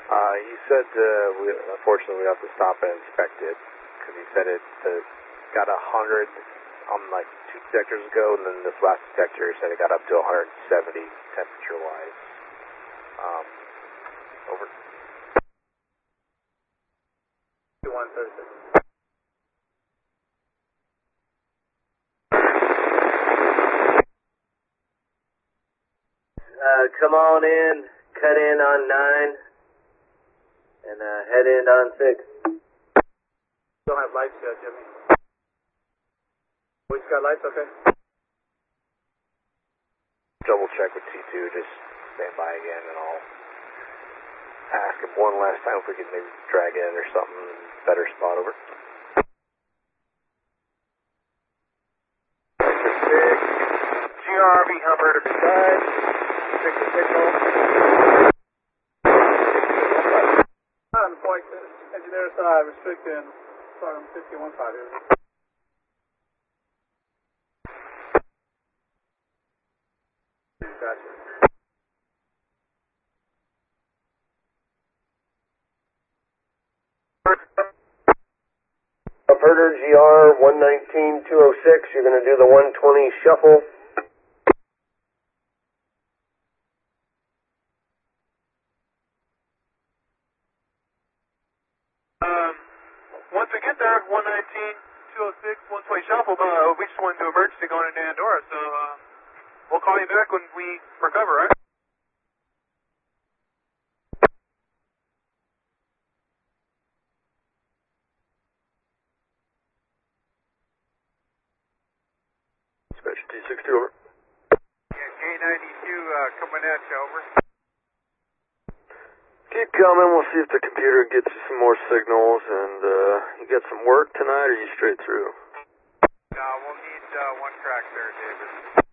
He said unfortunately we have to stop and inspect it because he said it got 100 on like 2 detectors ago, and then this last detector said it got up to 170 temperature-wise. Over. 136. Come on in, cut in on 9, and head in on 6. Don't have lights yet, Jimmy. We just got lights, okay? Double check with T2, just stand by again, and I'll ask him one last time if we could maybe drag in or something, better spot over. GRV Humber to beside. Fix the signal. On point, engineer side, restricting from 51.5 here. Gotcha. Herder GR 119-206, you're going to do the 120 shuffle. Once we get there, 119-206, 120 shuffle, we just went into emergency going into Andorra, so we'll call you back when we recover, right? Dispatch T60 over. Yeah, K92 coming at you, over. Keep coming, we'll see if the computer gets you some more signals, and you got some work tonight, or are you straight through? No, we'll need one track there, David.